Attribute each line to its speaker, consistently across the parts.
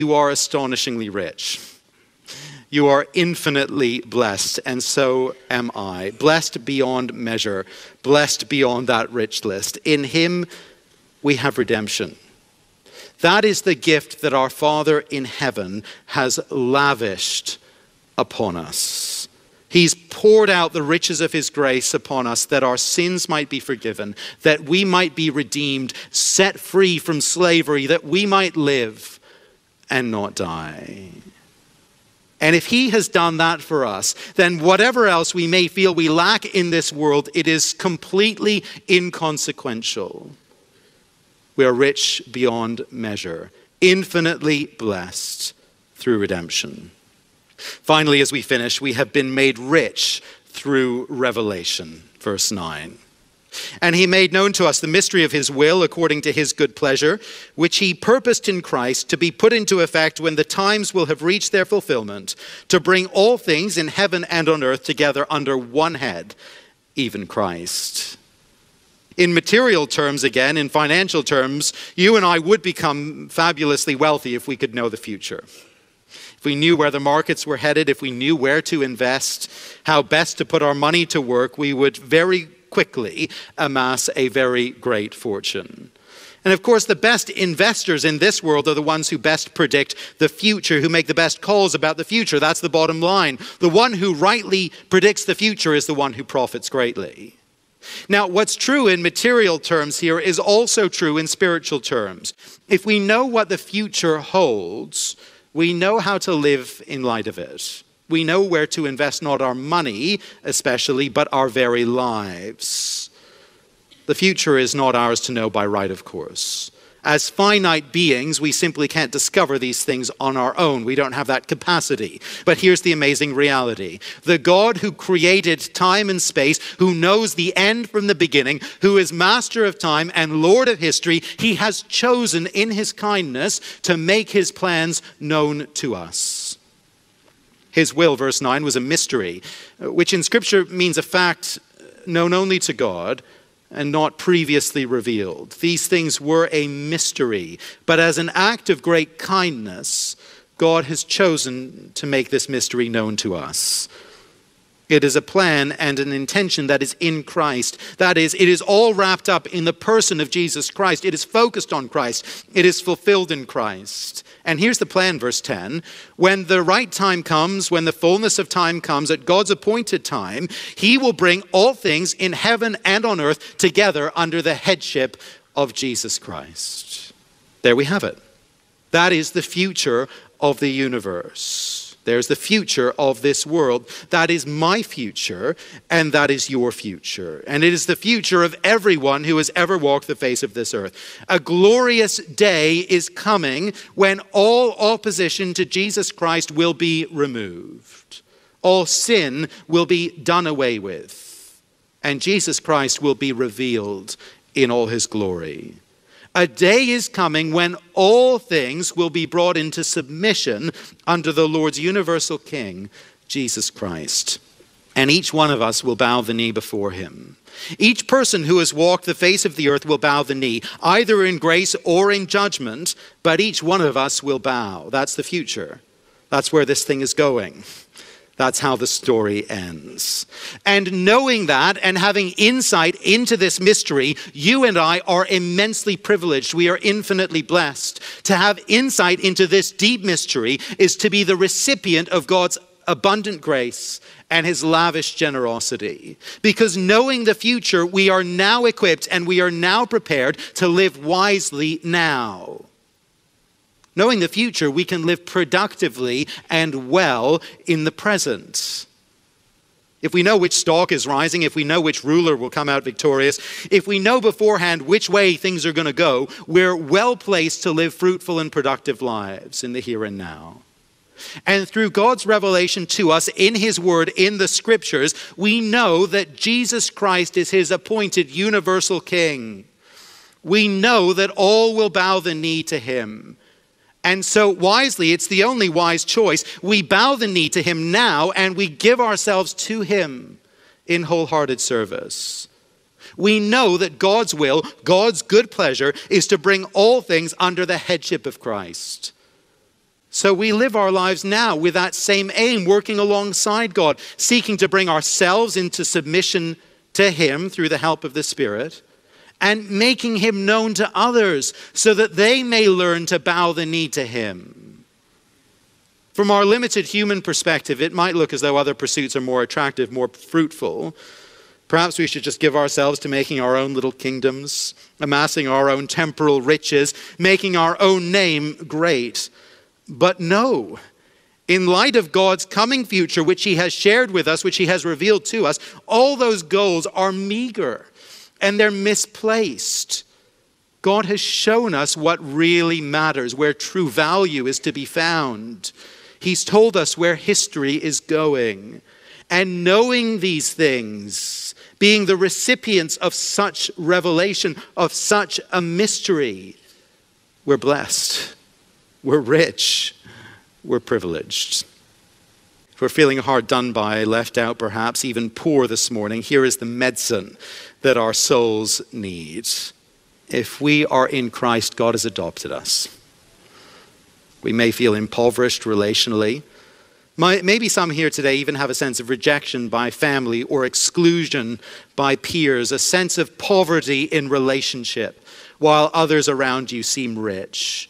Speaker 1: You are astonishingly rich. You are infinitely blessed, and so am I. Blessed beyond measure, blessed beyond that rich list. In him we have redemption. That is the gift that our Father in heaven has lavished upon us. He's poured out the riches of his grace upon us that our sins might be forgiven, that we might be redeemed, set free from slavery, that we might live and not die. And if he has done that for us, then whatever else we may feel we lack in this world, it is completely inconsequential. We are rich beyond measure, infinitely blessed through redemption. Finally, as we finish, we have been made rich through revelation. Verse 9. And he made known to us the mystery of his will according to his good pleasure, which he purposed in Christ to be put into effect when the times will have reached their fulfillment, to bring all things in heaven and on earth together under one head, even Christ. In material terms, again, in financial terms, you and I would become fabulously wealthy if we could know the future. If we knew where the markets were headed, if we knew where to invest, how best to put our money to work, we would very quickly amass a very great fortune. And of course, the best investors in this world are the ones who best predict the future, who make the best calls about the future. That's the bottom line. The one who rightly predicts the future is the one who profits greatly. Now, what's true in material terms here is also true in spiritual terms. If we know what the future holds, we know how to live in light of it. We know where to invest not our money, especially, but our very lives. The future is not ours to know by right, of course. As finite beings, we simply can't discover these things on our own. We don't have that capacity. But here's the amazing reality. The God who created time and space, who knows the end from the beginning, who is master of time and Lord of history, he has chosen in his kindness to make his plans known to us. His will, verse 9, was a mystery, which in Scripture means a fact known only to God and not previously revealed. These things were a mystery, but as an act of great kindness, God has chosen to make this mystery known to us. It is a plan and an intention that is in Christ. That is, it is all wrapped up in the person of Jesus Christ. It is focused on Christ. It is fulfilled in Christ. And here's the plan, verse 10. When the right time comes, when the fullness of time comes, at God's appointed time, he will bring all things in heaven and on earth together under the headship of Jesus Christ. There we have it. That is the future of the universe. There's the future of this world. That is my future, and that is your future. And it is the future of everyone who has ever walked the face of this earth. A glorious day is coming when all opposition to Jesus Christ will be removed. All sin will be done away with. And Jesus Christ will be revealed in all his glory. A day is coming when all things will be brought into submission under the Lord's universal King, Jesus Christ. And each one of us will bow the knee before him. Each person who has walked the face of the earth will bow the knee, either in grace or in judgment, but each one of us will bow. That's the future. That's where this thing is going. That's how the story ends. And knowing that and having insight into this mystery, you and I are immensely privileged. We are infinitely blessed. To have insight into this deep mystery is to be the recipient of God's abundant grace and his lavish generosity. Because knowing the future, we are now equipped and we are now prepared to live wisely now. Knowing the future, we can live productively and well in the present. If we know which stock is rising, if we know which ruler will come out victorious, if we know beforehand which way things are going to go, we're well placed to live fruitful and productive lives in the here and now. And through God's revelation to us in his word, in the scriptures, we know that Jesus Christ is his appointed universal king. We know that all will bow the knee to him. And so wisely, it's the only wise choice. We bow the knee to him now and we give ourselves to him in wholehearted service. We know that God's will, God's good pleasure, is to bring all things under the headship of Christ. So we live our lives now with that same aim, working alongside God, seeking to bring ourselves into submission to him through the help of the Spirit, and making him known to others so that they may learn to bow the knee to him. From our limited human perspective, it might look as though other pursuits are more attractive, more fruitful. Perhaps we should just give ourselves to making our own little kingdoms, amassing our own temporal riches, making our own name great. But no, in light of God's coming future, which he has shared with us, which he has revealed to us, all those goals are meager and they're misplaced. God has shown us what really matters, where true value is to be found. He's told us where history is going. And knowing these things, being the recipients of such revelation, of such a mystery, we're blessed, we're rich, we're privileged. If we're feeling hard done by, left out perhaps, even poor this morning, here is the medicine that our souls need. If we are in Christ, God has adopted us. We may feel impoverished relationally. Maybe some here today even have a sense of rejection by family or exclusion by peers, a sense of poverty in relationship, while others around you seem rich.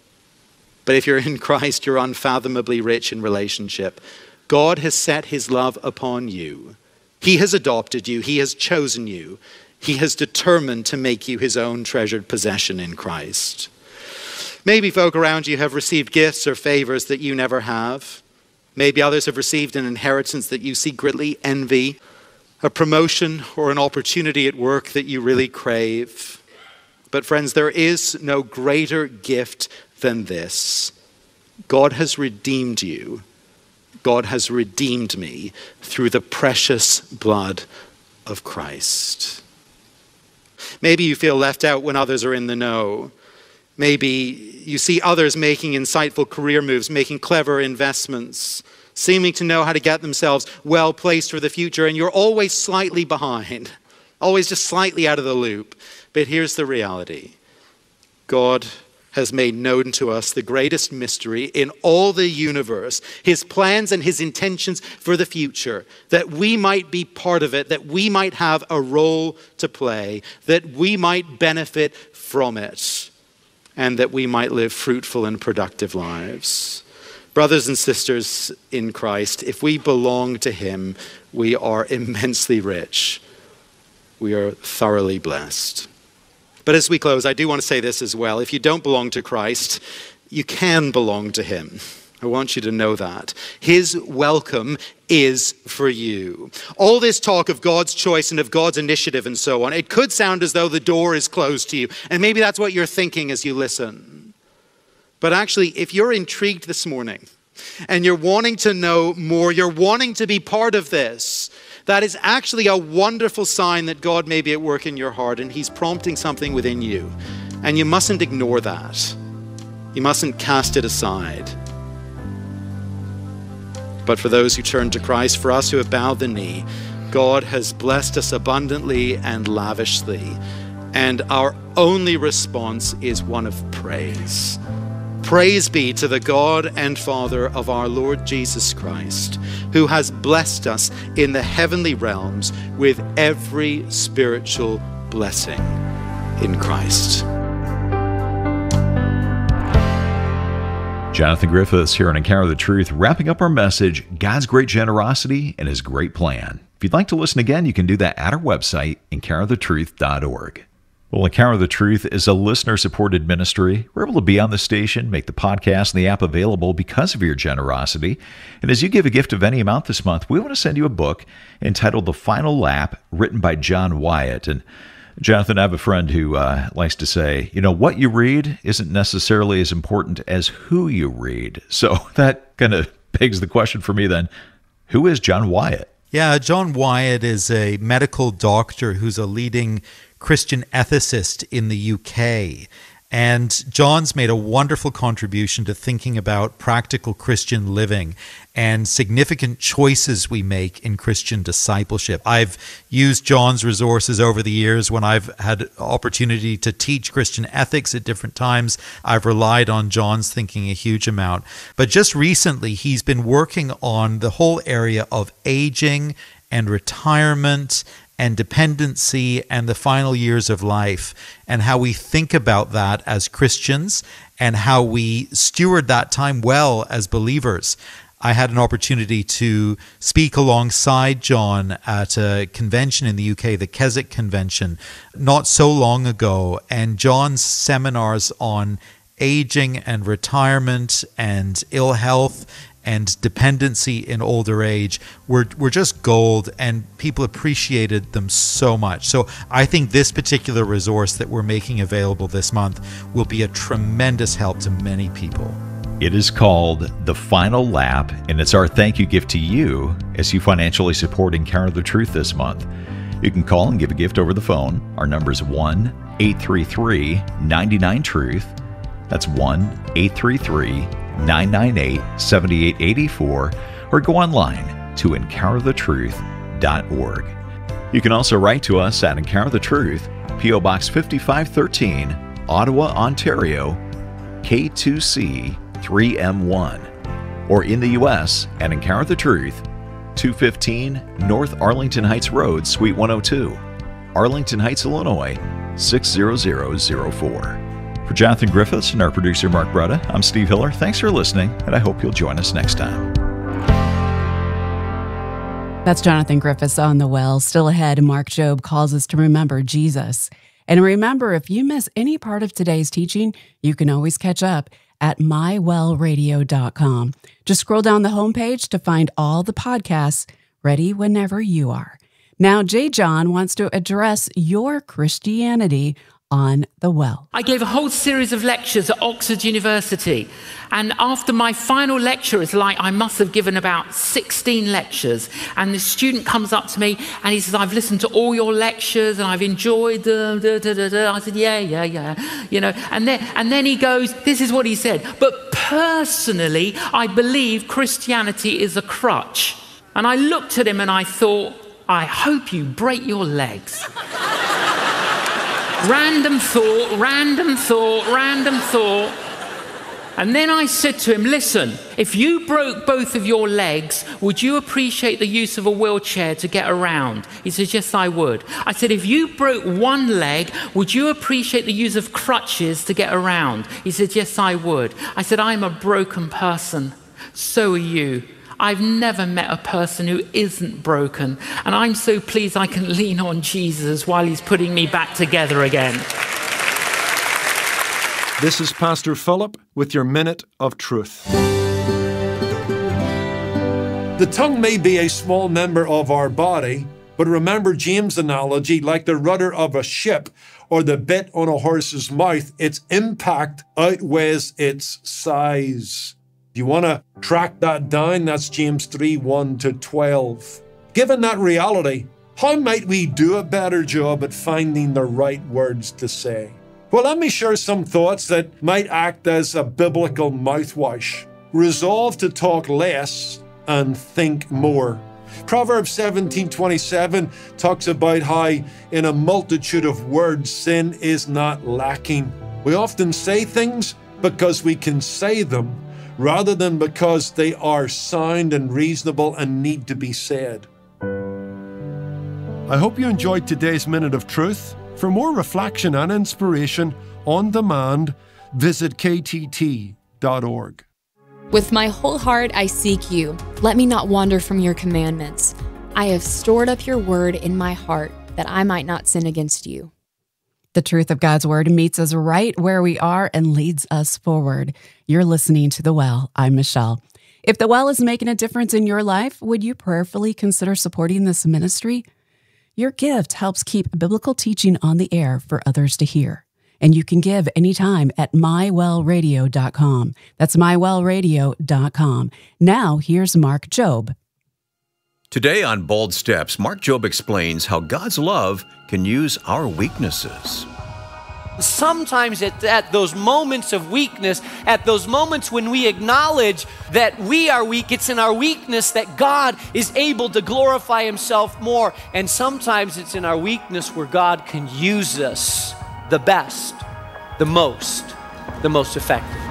Speaker 1: But if you're in Christ, you're unfathomably rich in relationship. God has set his love upon you. He has adopted you. He has chosen you. He has determined to make you his own treasured possession in Christ. Maybe folk around you have received gifts or favors that you never have. Maybe others have received an inheritance that you secretly envy, a promotion or an opportunity at work that you really crave. But friends, there is no greater gift than this. God has redeemed you. God has redeemed me through the precious blood of Christ. Maybe you feel left out when others are in the know. Maybe you see others making insightful career moves, making clever investments, seeming to know how to get themselves well placed for the future, and you're always slightly behind, always just slightly out of the loop. But here's the reality. God has made known to us the greatest mystery in all the universe, his plans and his intentions for the future, that we might be part of it, that we might have a role to play, that we might benefit from it, and that we might live fruitful and productive lives. Brothers and sisters in Christ, if we belong to him, we are immensely rich. We are thoroughly blessed. But as we close, I do want to say this as well. If you don't belong to Christ, you can belong to him. I want you to know that. His welcome is for you. All this talk of God's choice and of God's initiative and so on, it could sound as though the door is closed to you. And maybe that's what you're thinking as you listen. But actually, if you're intrigued this morning and you're wanting to know more, you're wanting to be part of this, that is actually a wonderful sign that God may be at work in your heart and he's prompting something within you. And you mustn't ignore that. You mustn't cast it aside. But for those who turn to Christ, for us who have bowed the knee, God has blessed us abundantly and lavishly. And our only response is one of praise. Praise be to the God and Father of our Lord Jesus Christ, who has blessed us in the heavenly realms with every spiritual blessing in Christ.
Speaker 2: Jonathan Griffiths here on Encounter the Truth, wrapping up our message, God's Great Generosity and His Great Plan. If you'd like to listen again, you can do that at our website, encounterthetruth.org. Well, Encounter the Truth is a listener-supported ministry. We're able to be on the station, make the podcast and the app available because of your generosity. And as you give a gift of any amount this month, we want to send you a book entitled The Final Lap, written by John Wyatt. And Jonathan, I have a friend who likes to say, what you read isn't necessarily as important as who you read. So that kind of begs the question for me then, who is John Wyatt?
Speaker 3: Yeah, John Wyatt is a medical doctor who's a leading Christian ethicist in the UK. And John's made a wonderful contribution to thinking about practical Christian living and significant choices we make in Christian discipleship. I've used John's resources over the years when I've had opportunity to teach Christian ethics at different times. I've relied on John's thinking a huge amount. But just recently, he's been working on the whole area of aging and retirement and dependency and the final years of life, and how we think about that as Christians and how we steward that time well as believers. I had an opportunity to speak alongside John at a convention in the UK, the Keswick Convention, not so long ago, and John's seminars on aging and retirement and ill health and dependency in older age were just gold, and people appreciated them so much. So I think this particular resource that we're making available this month will be a tremendous help to many people.
Speaker 2: It is called The Final Lap, and it's our thank you gift to you as you financially support Encounter the Truth this month. You can call and give a gift over the phone. Our number is 1-833-99-TRUTH. That's 1-833-998-7884, or go online to encounterthetruth.org. You can also write to us at Encounter the Truth, P.O. Box 5513, Ottawa, Ontario, K2C 3M1, or in the U.S. at Encounter the Truth, 215 North Arlington Heights Road, Suite 102, Arlington Heights, Illinois, 60004. For Jonathan Griffiths and our producer Mark Brutta, I'm Steve Hiller. Thanks for listening, and I hope you'll join us next time.
Speaker 4: That's Jonathan Griffiths on The Well. Still ahead, Mark Jobe calls us to remember Jesus. And remember, if you miss any part of today's teaching, you can always catch up at mywellradio.com. Just scroll down the homepage to find all the podcasts ready whenever you are. Now, J. John wants to address your Christianity on The Well.
Speaker 5: I gave a whole series of lectures at Oxford University, and after my final lecture, it's like I must have given about 16 lectures, and the student comes up to me and he says, I've listened to all your lectures and I've enjoyed them. I said, yeah, you know, and then he goes, this is what he said, but personally, I believe Christianity is a crutch. And I looked at him and I thought, I hope you break your legs. Random thought. And then I said to him, listen, if you broke both of your legs, would you appreciate the use of a wheelchair to get around? He says, yes, I would. I said, if you broke one leg, would you appreciate the use of crutches to get around? He said, yes, I would. I said, I'm a broken person. So are you. I've never met a person who isn't broken, and I'm so pleased I can lean on Jesus while he's putting me back together again.
Speaker 6: This is Pastor Philip with your Minute of Truth. The tongue may be a small member of our body, but remember James' analogy, like the rudder of a ship or the bit on a horse's mouth, its impact outweighs its size. Do you want to track that down? That's James 3:1-12. Given that reality, how might we do a better job at finding the right words to say? Well, let me share some thoughts that might act as a biblical mouthwash. Resolve to talk less and think more. Proverbs 17:27 talks about how in a multitude of words, sin is not lacking. We often say things because we can say them, rather than because they are sound and reasonable and need to be said. I hope you enjoyed today's Minute of Truth. For more reflection and inspiration on demand, visit ktt.org.
Speaker 7: With my whole heart I seek you. Let me not wander from your commandments. I have stored up your word in my heart, that I might not sin against you.
Speaker 4: The truth of God's word meets us right where we are and leads us forward. You're listening to The Well. I'm Michelle. If The Well is making a difference in your life, would you prayerfully consider supporting this ministry? Your gift helps keep biblical teaching on the air for others to hear. And you can give anytime at mywellradio.com. That's mywellradio.com. Now, here's Mark Jobe.
Speaker 8: Today on Bold Steps, Mark Jobe explains how God's love can use our weaknesses.
Speaker 9: Sometimes at those moments of weakness, at those moments when we acknowledge that we are weak, it's in our weakness that God is able to glorify himself more. And sometimes it's in our weakness where God can use us the best, the most effective.